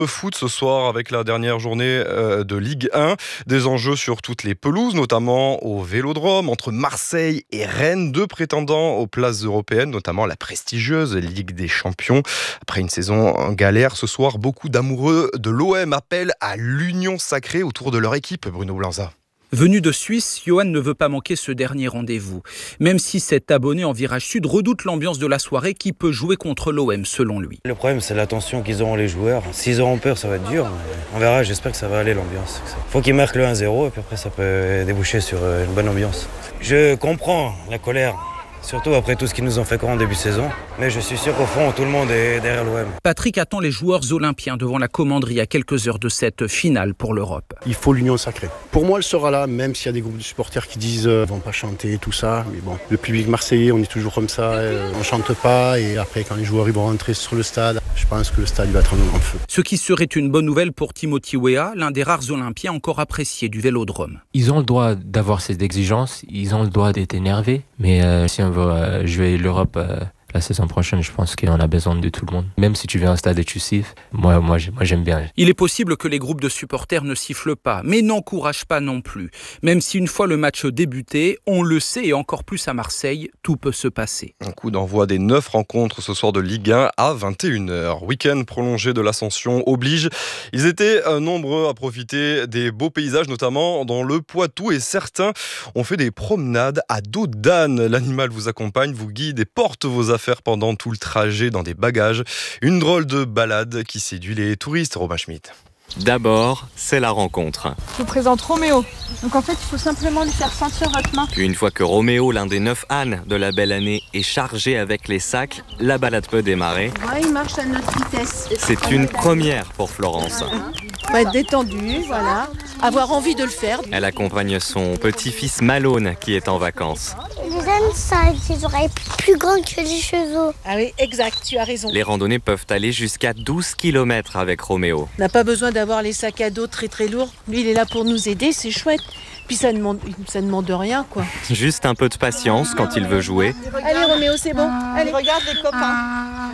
Le foot ce soir avec la dernière journée de Ligue 1. Des enjeux sur toutes les pelouses, notamment au Vélodrome, entre Marseille et Rennes, deux prétendants aux places européennes, notamment la prestigieuse Ligue des Champions. Après une saison en galère, ce soir, beaucoup d'amoureux de l'OM appellent à l'union sacrée autour de leur équipe, Bruno Blanza. Venu de Suisse, Johan ne veut pas manquer ce dernier rendez-vous. Même si cet abonné en virage sud redoute l'ambiance de la soirée qui peut jouer contre l'OM selon lui. Le problème, c'est l'attention qu'ils auront les joueurs. S'ils auront peur, ça va être dur. On verra, j'espère que ça va aller l'ambiance. Faut qu'ils marquent le 1-0 et puis après ça peut déboucher sur une bonne ambiance. Je comprends la colère. Surtout après tout ce qu'ils nous ont fait croire en début de saison. Mais je suis sûr qu'au fond, tout le monde est derrière l'OM. Patrick attend les joueurs olympiens devant la commanderie à quelques heures de cette finale pour l'Europe. Il faut l'union sacrée. Pour moi, elle sera là, même s'il y a des groupes de supporters qui disent ne vont pas chanter, tout ça. Mais bon, le public marseillais, on est toujours comme ça, on chante pas. Et après, quand les joueurs vont rentrer sur le stade, je pense que le stade va être en feu. Ce qui serait une bonne nouvelle pour Timothy Weah, l'un des rares Olympiens encore appréciés du Vélodrome. Ils ont le droit d'avoir ces exigences, ils ont le droit d'être énervés, mais si on veut jouer l'Europe la saison prochaine, je pense qu'on a besoin de tout le monde. Même si tu viens au stade et tu siffles, moi j'aime bien. Il est possible que les groupes de supporters ne sifflent pas, mais n'encouragent pas non plus. Même si une fois le match débuté, on le sait et encore plus à Marseille, tout peut se passer. Un coup d'envoi des 9 rencontres ce soir de Ligue 1 à 21h. Week-end prolongé de l'Ascension oblige. Ils étaient nombreux à profiter des beaux paysages, notamment dans le Poitou, et certains ont fait des promenades à dos d'âne. L'animal vous accompagne, vous guide et porte vos affaires pendant tout le trajet dans des bagages. Une drôle de balade qui séduit les touristes, Robin Schmitt. D'abord, c'est la rencontre. Je vous présente Roméo. Donc en fait, il faut simplement lui faire sentir votre main. Puis une fois que Roméo, l'un des 9 ânes de la belle année, est chargé avec les sacs, la balade peut démarrer. Ouais, il marche à notre vitesse. C'est une première pour Florence. Faut être détendu, voilà. Avoir envie de le faire. Elle accompagne son petit-fils Malone qui est en vacances. Les ânes, ça a des oreilles plus grandes que les chevaux. Ah oui, exact, tu as raison. Les randonnées peuvent aller jusqu'à 12 km avec Roméo. On n'a pas besoin d'avoir les sacs à dos très très lourds. Lui, il est là pour nous aider, c'est chouette. Puis ça demande rien, quoi. Juste un peu de patience quand il veut jouer. Allez Roméo, c'est bon. Allez, regarde les copains.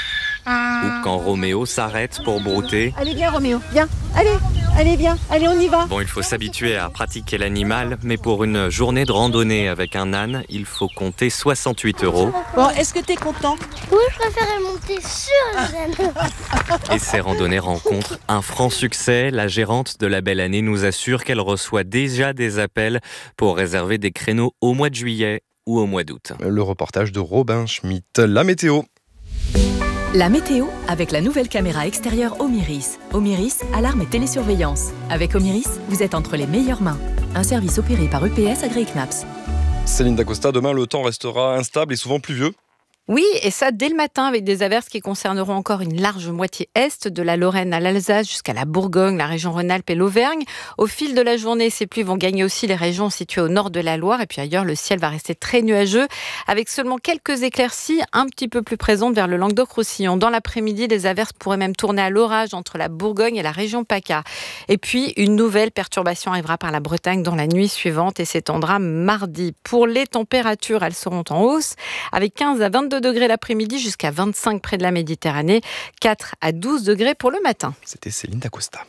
Ou quand Roméo s'arrête pour brouter. Allez, viens Roméo, viens. Allez, viens. Allez, on y va. Bon, il faut s'habituer à pratiquer l'animal, mais pour une journée de randonnée avec un âne, il faut compter 68 €. Bon, est-ce que t'es content? Oui, je préférais monter sur l'âne. Et ces randonnées rencontrent un franc succès. La gérante de la belle année nous assure qu'elle reçoit déjà des appels pour réserver des créneaux au mois de juillet ou au mois d'août. Le reportage de Robin Schmitt. La météo. La météo avec la nouvelle caméra extérieure Omiris. Omiris, alarme et télésurveillance. Avec Omiris, vous êtes entre les meilleures mains. Un service opéré par EPS Agri-Knaps. Céline Dacosta, demain le temps restera instable et souvent pluvieux. Oui, et ça dès le matin avec des averses qui concerneront encore une large moitié est, de la Lorraine à l'Alsace jusqu'à la Bourgogne, la région Rhône-Alpes et l'Auvergne. Au fil de la journée, ces pluies vont gagner aussi les régions situées au nord de la Loire et puis ailleurs, le ciel va rester très nuageux avec seulement quelques éclaircies un petit peu plus présentes vers le Languedoc-Roussillon. Dans l'après-midi, les averses pourraient même tourner à l'orage entre la Bourgogne et la région PACA. Et puis, une nouvelle perturbation arrivera par la Bretagne dans la nuit suivante et s'étendra mardi. Pour les températures, elles seront en hausse avec 15 à 22 degrés l'après-midi jusqu'à 25 près de la Méditerranée, 4 à 12 degrés pour le matin. C'était Céline Dacosta.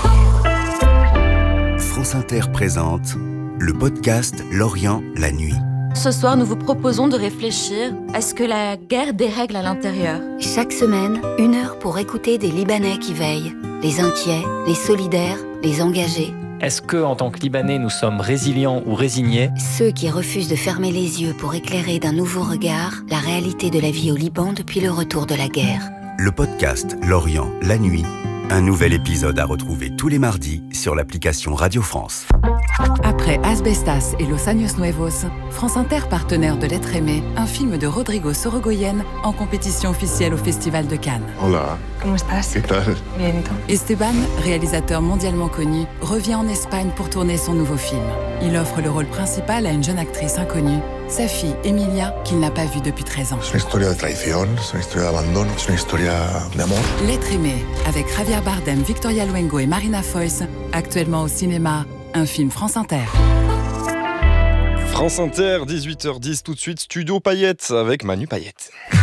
France Inter présente le podcast L'Orient, la nuit. Ce soir, nous vous proposons de réfléchir à ce que la guerre dérègle à l'intérieur. Chaque semaine, 1 heure pour écouter des Libanais qui veillent, les inquiets, les solidaires, les engagés. Est-ce que, en tant que Libanais, nous sommes résilients ou résignés? Ceux qui refusent de fermer les yeux pour éclairer d'un nouveau regard la réalité de la vie au Liban depuis le retour de la guerre. Le podcast L'Orient, la nuit. Un nouvel épisode à retrouver tous les mardis sur l'application Radio France. Après Asbestas et Los Años Nuevos, France Inter, partenaire de L'Être aimé, un film de Rodrigo Sorogoyen en compétition officielle au Festival de Cannes. Hola. ¿Cómo estás? ¿Qué tal? Bien, ¿y tú? Esteban, réalisateur mondialement connu, revient en Espagne pour tourner son nouveau film. Il offre le rôle principal à une jeune actrice inconnue, sa fille Emilia, qu'il n'a pas vue depuis 13 ans. Es una historia de traición, es una historia de abandono, es una historia de amor. L'Être aimé, avec Javier Bardem, Victoria Luengo et Marina Foïs, actuellement au cinéma, un film France Inter. France Inter, 18h10 tout de suite, Studio Payette avec Manu Payette.